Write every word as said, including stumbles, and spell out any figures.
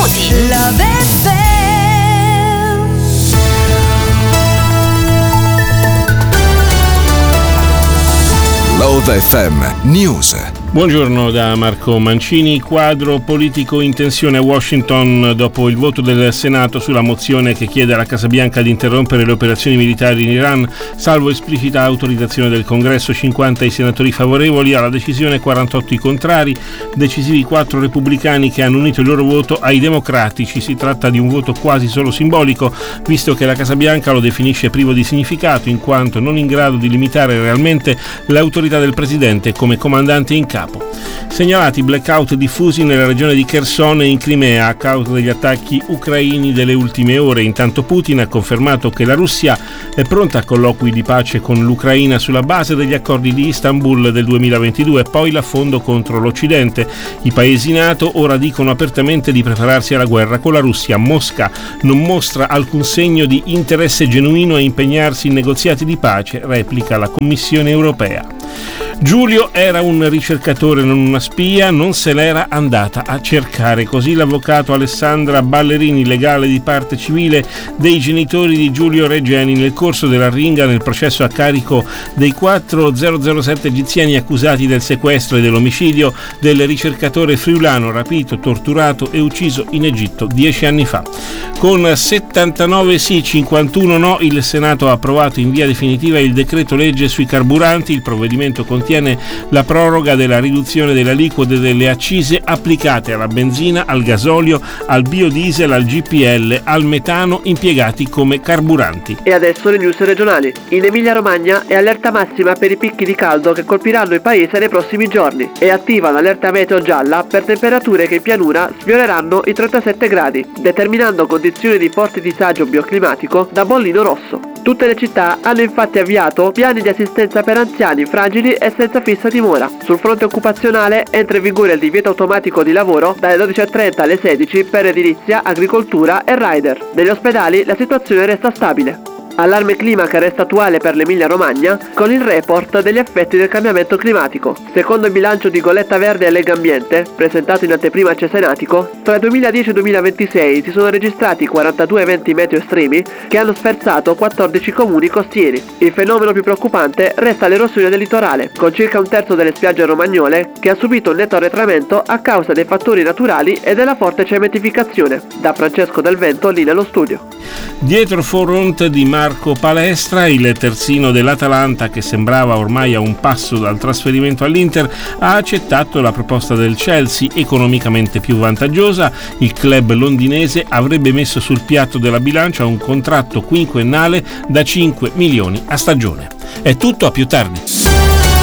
così. Love F M. Love F M News. Buongiorno da Marco Mancini. Quadro politico in tensione a Washington dopo il voto del Senato sulla mozione che chiede alla Casa Bianca di interrompere le operazioni militari in Iran, salvo esplicita autorizzazione del Congresso. cinquanta i senatori favorevoli alla decisione, quarantotto i contrari, decisivi quattro repubblicani che hanno unito il loro voto ai democratici. Si tratta di un voto quasi solo simbolico, visto che la Casa Bianca lo definisce privo di significato, in quanto non in grado di limitare realmente l'autorità del Presidente come comandante in capo. Segnalati blackout diffusi nella regione di Kherson e in Crimea a causa degli attacchi ucraini delle ultime ore. Intanto Putin ha confermato che la Russia è pronta a colloqui di pace con l'Ucraina sulla base degli accordi di Istanbul del duemilaventidue, poi l'affondo contro l'Occidente. I paesi NATO ora dicono apertamente di prepararsi alla guerra con la Russia. Mosca non mostra alcun segno di interesse genuino a impegnarsi in negoziati di pace, replica la Commissione europea. Giulio era un ricercatore, non una spia, non se l'era andata a cercare. Così l'avvocato Alessandra Ballerini, legale di parte civile dei genitori di Giulio Regeni, nel corso della ringa nel processo a carico dei quattro zero zero sette egiziani accusati del sequestro e dell'omicidio del ricercatore friulano rapito, torturato e ucciso in Egitto dieci anni fa. Con settantanove sì, cinquantuno no, il Senato ha approvato in via definitiva il decreto legge sui carburanti. Il provvedimento contiene la proroga della riduzione delle aliquote delle accise applicate alla benzina, al gasolio, al biodiesel, al G P L, al metano impiegati come carburanti. E adesso le news regionali. In Emilia Romagna è allerta massima per i picchi di caldo che colpiranno il paese nei prossimi giorni. È attiva un'allerta meteo gialla per temperature che in pianura sfioreranno i trentasette gradi, determinando condizioni di forte disagio bioclimatico da bollino rosso. Tutte le città hanno infatti avviato piani di assistenza per anziani, fragili e senza fissa dimora. Sul fronte occupazionale entra in vigore il divieto automatico di lavoro dalle dodici e trenta alle sedici per edilizia, agricoltura e rider. Negli ospedali la situazione resta stabile. Allarme clima che resta attuale per l'Emilia Romagna con il report degli effetti del cambiamento climatico. Secondo il bilancio di Goletta Verde e Lega Ambiente, presentato in anteprima a Cesenatico, tra il duemiladieci e il duemilaventisei si sono registrati quarantadue eventi meteo estremi che hanno sferzato quattordici comuni costieri. Il fenomeno più preoccupante resta l'erosione del litorale, con circa un terzo delle spiagge romagnole che ha subito un netto arretramento a causa dei fattori naturali e della forte cementificazione. Da Francesco Del Vento, lì nello studio. Dietro front di Marco Palestra, il terzino dell'Atalanta, che sembrava ormai a un passo dal trasferimento all'Inter, ha accettato la proposta del Chelsea, economicamente più vantaggiosa. Il club londinese avrebbe messo sul piatto della bilancia un contratto quinquennale da cinque milioni a stagione. È tutto, a più tardi.